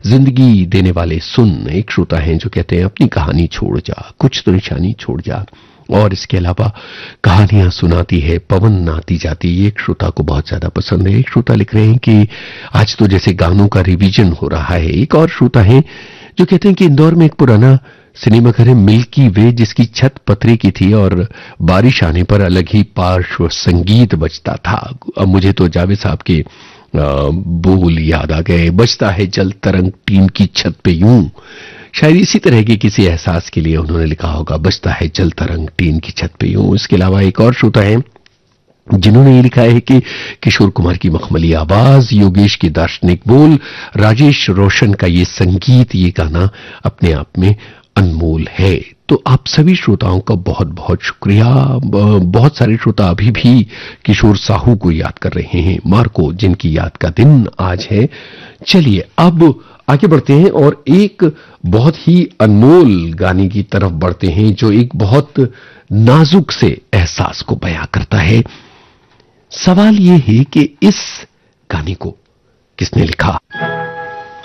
जिंदगी देने वाले सुन। एक श्रोता हैं जो कहते हैं अपनी कहानी छोड़ जा, कुछ तो निशानी छोड़ जा। और इसके अलावा कहानियां सुनाती है पवन नाती जाती, ये एक श्रोता को बहुत ज्यादा पसंद है। एक श्रोता लिख रहे हैं कि आज तो जैसे गानों का रिवीजन हो रहा है। एक और श्रोता है जो कहते हैं कि इंदौर में एक पुराना सिनेमा घर है मिल्की वे, जिसकी छत पतरे की थी और बारिश आने पर अलग ही पार्श्व संगीत बजता था। अब मुझे तो जावेद साहब के बोल याद आ गए, बजता है जल तरंग टीन की छत पे यूं। शायद इसी तरह के किसी एहसास के लिए उन्होंने लिखा होगा, बजता है जल तरंग टीन की छत पे यूं। इसके अलावा एक और श्रोता है जिन्होंने ये लिखा है कि किशोर कुमार की मखमली आवाज, योगेश की दार्शनिक बोल, राजेश रोशन का ये संगीत, ये गाना अपने आप में अनमोल है। तो आप सभी श्रोताओं का बहुत बहुत शुक्रिया। बहुत सारे श्रोता अभी भी किशोर साहू को याद कर रहे हैं, मार्को जिनकी याद का दिन आज है। चलिए अब आगे बढ़ते हैं और एक बहुत ही अनमोल गाने की तरफ बढ़ते हैं जो एक बहुत नाजुक से एहसास को बयां करता है। सवाल यह है कि इस गाने को किसने लिखा।